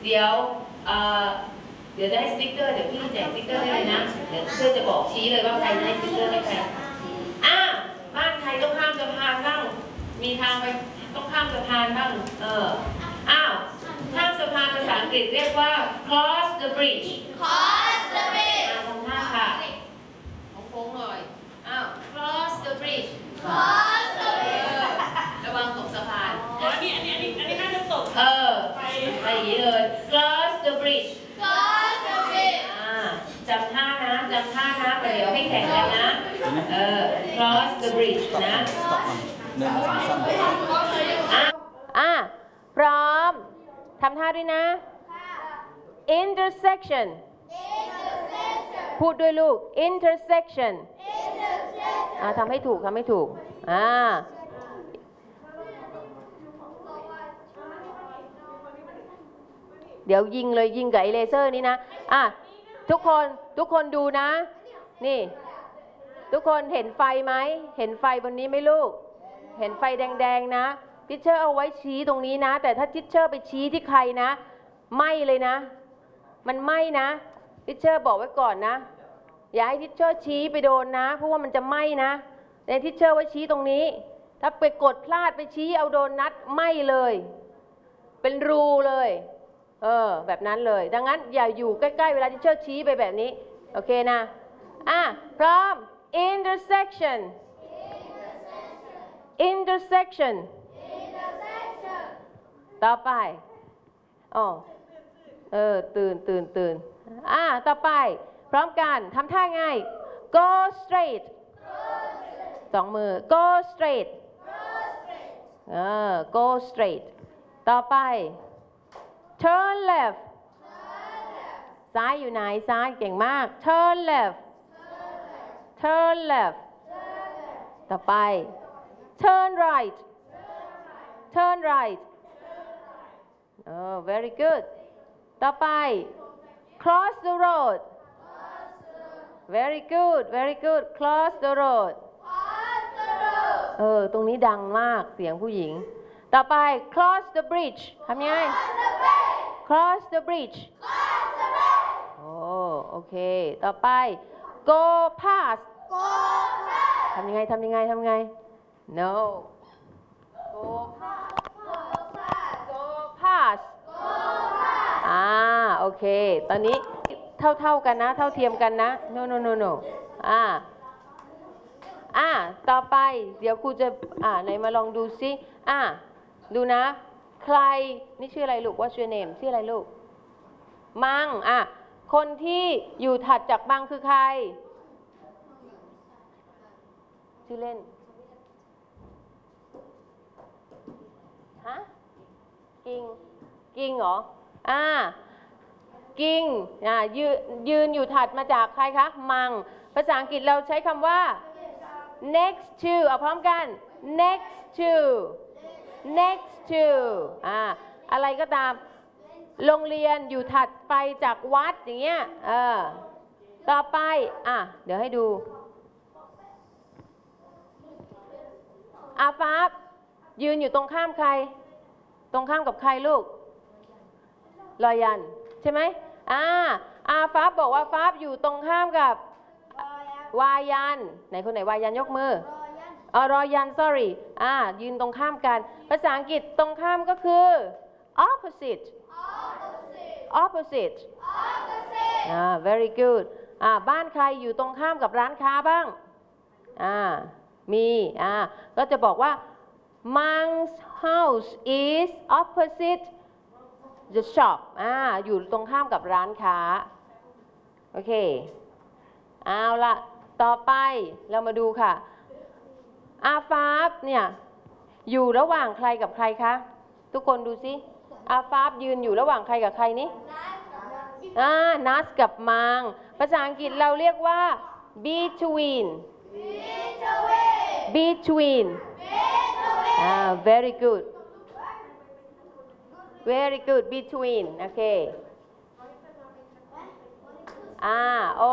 เดี๋ยวจะให้สติ๊กเกอร์เดี๋ยวพี่แจกสติ๊กเกอร์ให้เลยนะเดี๋ยวเพื่อจะบอกชี้เลยว่าใครจะให้สติ๊กเกอร์ให้ใครบ้านใครต้องข้ามสะพานบ้างมีทางไปต้องข้ามสะพานบ้างข้ามสะพานภาษาอังกฤษเรียกว่า cross the bridge ทำหน้าค่ะโค้งหน่อยcross the bridge ระวังตกสะพานอันนี้น่าจะตกไปอย่างนี้เลย cross the bridge จำท่านะเดี๋ยวให้แข่งกันนะ cross the bridge นะพร้อมทำท่าด้วยนะ intersection พูดด้วยลูก intersection ทำให้ถูกเดี๋ยวยิงกับไอเลเซอร์นี้นะทุกคนดูนะนี่ทุกคนเห็นไฟไหมเห็นไฟบนนี้ไหมลูกเห็นไฟแดงๆนะทิชเชอร์เอาไว้ชี้ตรงนี้นะแต่ถ้าทิชเชอร์ไปชี้ที่ใครนะไหม้เลยนะมันไหม้นะทิชเชอร์บอกไว้ก่อนนะอย่าให้ทิชเชอร์ชี้ไปโดนนะเพราะว่ามันจะไหม้นะในทิชเชอร์ไว้ชี้ตรงนี้ถ้าไปกดพลาดไปชี้เอาโดนนัดไหม้เลยเป็นรูเลยแบบนั้นเลยดังนั้นอย่าอยู่ใกล้ๆเวลาทิชเชอร์ชี้ไปแบบนี้โอเคนะพร้อม intersection ต่อไปตื่นต่อไปพร้อมกันทำท่าไง go straight สองมือ go straight go straight ต่อไป turn left ซ้ายอยู่ไหนซ้ายเก่งมาก turn left ต่อไป turn right very good ต่อไป cross the road very good cross the road ตรงนี้ดังมากเสียงผู้หญิงต่อไป cross the bridge ทำยังไง cross the bridge โอเคต่อไป go past ทำยังไงno go past โอเคตอนนี้เท่ากันนะเท่าเทียมกันนะ no ต่อไปเดี๋ยวครูจะไหนมาลองดูซิดูนะใครนี่ชื่ออะไรลูก What's your name ชื่ออะไรลูกมังคนที่อยู่ถัดจากมังคือใครชื่อเล่นกิ่งเหรอกิ่งยืนอยู่ถัดมาจากใครคะมังภาษาอังกฤษเราใช้คำว่า next to พร้อมกัน next to อะไรก็ตามโรงเรียนอยู่ถัดไปจากวัดอย่างเงี้ยต่อไปเดี๋ยวให้ดูฟ้ายืนอยู่ตรงข้ามใครตรงข้ามกับใครลูกรอยันใช่ไหมฟ้าบอกว่าฟ้าอยู่ตรงข้ามกับวายันไหนคนไหนวายันยกมือรอยัน sorry ยืนตรงข้ามกันภาษาอังกฤษตรงข้ามก็คือ opposite very good บ้านใครอยู่ตรงข้ามกับร้านค้าบ้างมีก็จะบอกว่า Mang's house is opposite the shop อยู่ตรงข้ามกับร้านค้าโอเคเอาละต่อไปเรามาดูค่ะฟ้าเนี่ยอยู่ระหว่างใครกับใครคะทุกคนดูสิฟ้ายืนอยู่ระหว่างใครกับใครนี่นัสกับมังภาษาอังกฤษเราเรียกว่า between very good between โอเค